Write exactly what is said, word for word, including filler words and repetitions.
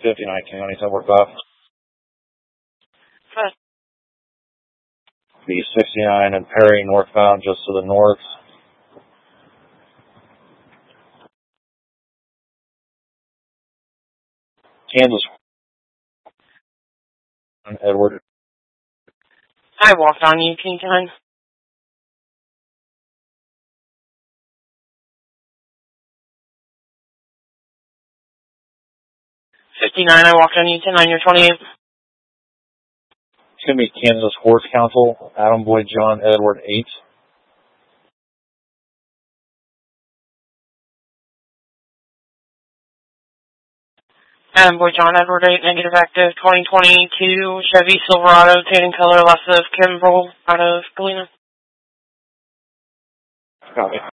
fifty-nine County, ten forty-five. Huh. The sixty-nine and Perry northbound, just to the north. Kansas. Edward. I walked on you. Can you time? fifty-nine, I walked on you. ten nine, you're twenty-eight. It's going to be Kansas Horse Council, Adam Boyd John Edward eight. Adam Boyd John Edward eight, negative active, twenty twenty-two Chevy Silverado, tan color, less of Kimball, out of Galena. Copy.